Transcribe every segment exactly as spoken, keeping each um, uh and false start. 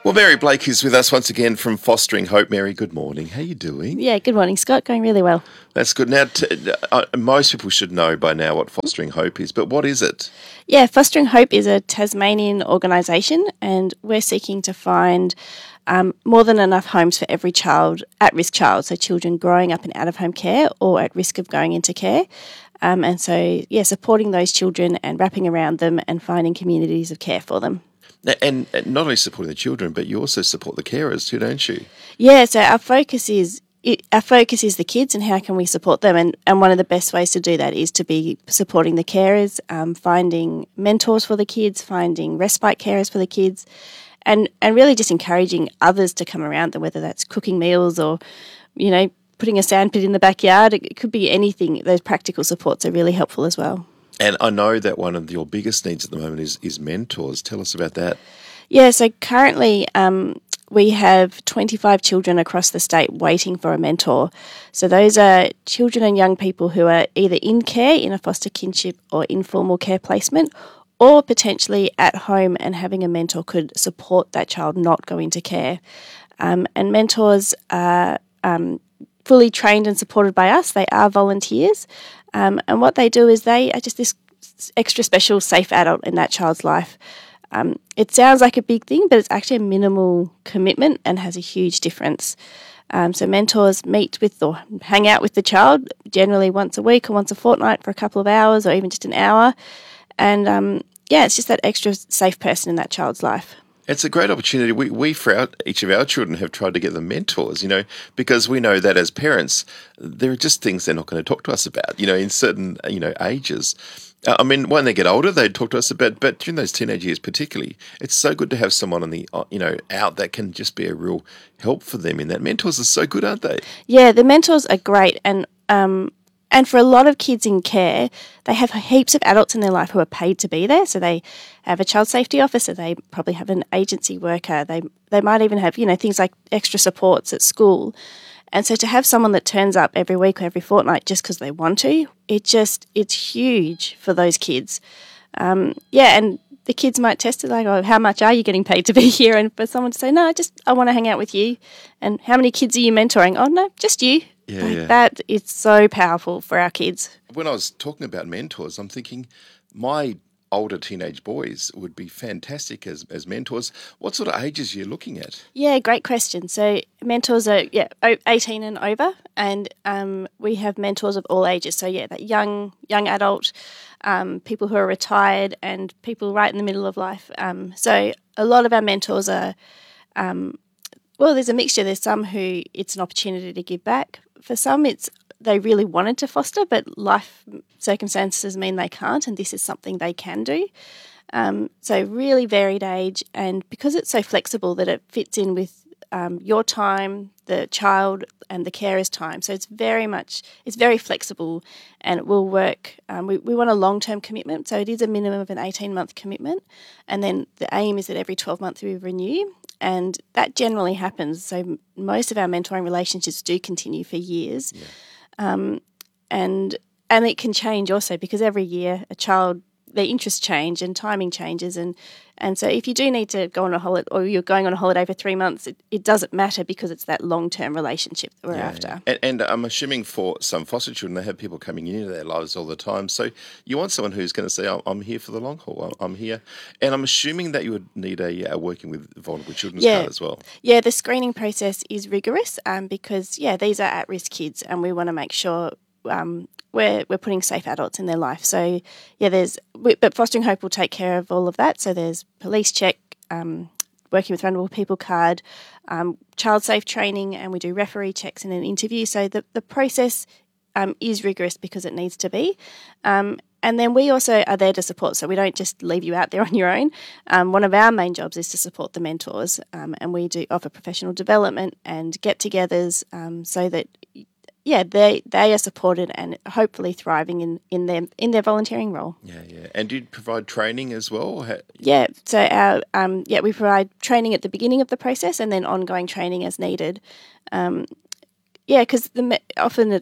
Well, Mary Blake is with us once again from Fostering Hope. Mary, good morning. How are you doing? Yeah, good morning, Scott. Going really well. That's good. Now, t- uh, most people should know by now what Fostering Hope is, but what is it? Yeah, Fostering Hope is a Tasmanian organisation, and we're seeking to find um, more than enough homes for every child, at-risk child, so children growing up in out-of-home care or at risk of going into care. Um, and so, yeah, supporting those children and wrapping around them and finding communities of care for them. And not only supporting the children, but you also support the carers too, don't you? Yeah, so our focus is it, our focus is the kids and how can we support them. And, and one of the best ways to do that is to be supporting the carers, um, finding mentors for the kids, finding respite carers for the kids, and, and really just encouraging others to come around them, whether that's cooking meals or, you know, putting a sandpit in the backyard. It, it could be anything. Those practical supports are really helpful as well. And I know that one of your biggest needs at the moment is, is mentors. Tell us about that. Yeah, so currently um, we have twenty-five children across the state waiting for a mentor. So those are children and young people who are either in care, in a foster kinship or informal care placement, or potentially at home, and having a mentor could support that child not go into care. Um, and mentors are um, fully trained and supported by us. They are volunteers. Um, and what they do is they are just this extra special safe adult in that child's life. Um, it sounds like a big thing, but it's actually a minimal commitment and has a huge difference. Um, so mentors meet with or hang out with the child generally once a week or once a fortnight for a couple of hours or even just an hour. And um, yeah, it's just that extra safe person in that child's life. It's a great opportunity. We, we for our, each of our children, have tried to get them mentors, you know, because we know that as parents, there are just things they're not going to talk to us about, you know, in certain, you know, ages. Uh, I mean, when they get older, they talk to us about, but during those teenage years particularly, it's so good to have someone on the, you know, out that can just be a real help for them in that. Mentors are so good, aren't they? Yeah, the mentors are great. And, um, And for a lot of kids in care, they have heaps of adults in their life who are paid to be there. So they have a child safety officer, they probably have an agency worker, they they might even have, you know, things like extra supports at school. And so to have someone that turns up every week or every fortnight just because they want to, it just, it's huge for those kids. Um, yeah, and the kids might test it like, oh, how much are you getting paid to be here? And for someone to say, no, just, I want to hang out with you. And how many kids are you mentoring? Oh, no, just you. Yeah, like yeah. That is so powerful for our kids. When I was talking about mentors, I'm thinking my older teenage boys would be fantastic as, as mentors. What sort of ages are you looking at? Yeah, great question. So mentors are, yeah, eighteen and over, and um, we have mentors of all ages. So, yeah, that young young adult, um, people who are retired, and people right in the middle of life. Um, so a lot of our mentors are, um, well, there's a mixture. There's some who it's an opportunity to give back. For some, it's they really wanted to foster, but life circumstances mean they can't, and this is something they can do. Um, so really varied age, and because it's so flexible that it fits in with um, your time, the child, and the carer's time. So it's very much, it's very flexible, and it will work. Um, we, we want a long-term commitment, so it is a minimum of an eighteen-month commitment, and then the aim is that every twelve months we renew. And that generally happens. So most of our mentoring relationships do continue for years. Yeah. Um, and and it can change also because every year a child, their interests change and timing changes. And, and so if you do need to go on a holiday or you're going on a holiday for three months, it, it doesn't matter because it's that long-term relationship that we're Yeah, after. yeah. And, and I'm assuming for some foster children, they have people coming into their lives all the time. So you want someone who's going to say, oh, I'm here for the long haul, I'm here. And I'm assuming that you would need a, a working with vulnerable children's Yeah. card as well. Yeah, the screening process is rigorous um, because, yeah, these are at-risk kids and we want to make sure um, we're, we're putting safe adults in their life. So, yeah, there's, but Fostering Hope will take care of all of that. So there's police check, um, working with vulnerable people card, um, child safe training, and we do referee checks and an interview. So the, the process um, is rigorous because it needs to be. Um, and then we also are there to support, so we don't just leave you out there on your own. Um, one of our main jobs is to support the mentors, um, and we do offer professional development and get-togethers um, so that yeah, they they are supported and hopefully thriving in, in their in their volunteering role. Yeah, yeah. And do you provide training as well? How- Yeah, so our um yeah we provide training at the beginning of the process and then ongoing training as needed. Um, yeah, because the often it's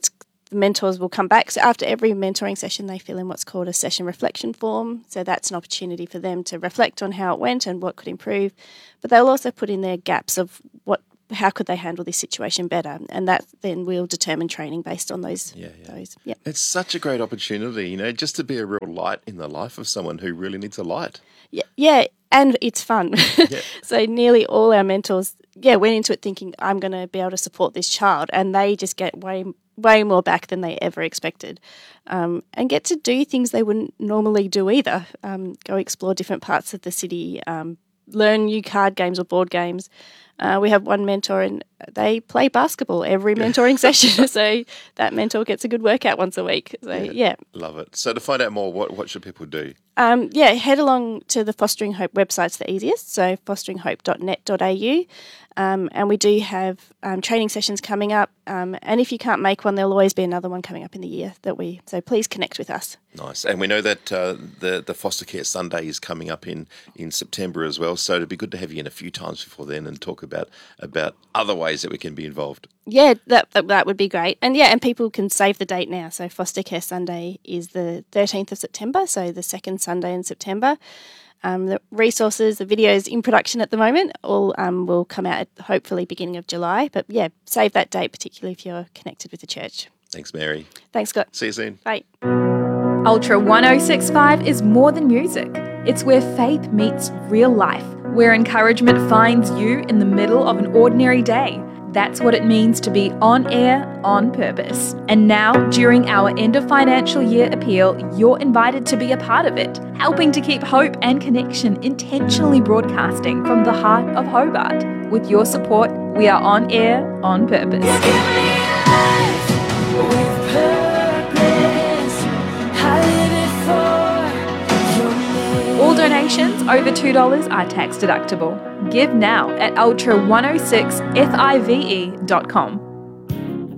the mentors will come back. So after every mentoring session, they fill in what's called a session reflection form. So that's an opportunity for them to reflect on how it went and what could improve. But they'll also put in their gaps of what, how could they handle this situation better, and that then will determine training based on those. Yeah, yeah. Those, yeah. It's such a great opportunity, you know, just to be a real light in the life of someone who really needs a light. Yeah, yeah, and it's fun. Yeah. So nearly all our mentors, yeah, went into it thinking, I'm going to be able to support this child, and they just get way way more back than they ever expected, um, and get to do things they wouldn't normally do either. Um, go explore different parts of the city, um, learn new card games or board games. Uh, we have one mentor and they play basketball every mentoring session. So that mentor gets a good workout once a week. So, yeah. yeah. Love it. So to find out more, what, what should people do? Um, yeah, head along to the Fostering Hope website's the easiest, so fostering hope dot net dot a u. Um, and we do have um, training sessions coming up. Um, and if you can't make one, there'll always be another one coming up in the year that we. So please connect with us. Nice. And we know that uh, the the Foster Care Sunday is coming up in, in September as well. So it'd be good to have you in a few times before then and talk about about other ways that we can be involved. Yeah, that, that that would be great. And yeah, and people can save the date now. So Foster Care Sunday is the thirteenth of September, so the second Sunday in September. Um, the resources, the videos in production at the moment, all um, will come out at hopefully beginning of July. But yeah, save that date, particularly if you're connected with the church. Thanks, Mary. Thanks, Scott. See you soon. Bye. Ultra one oh six point five is more than music. It's where faith meets real life, where encouragement finds you in the middle of an ordinary day. That's what it means to be on air, on purpose. And now, during our end of financial year appeal, you're invited to be a part of it, helping to keep hope and connection intentionally broadcasting from the heart of Hobart. With your support, we are on air, on purpose. All donations over two dollars are tax deductible. Give now at ultra one oh six five e dot com.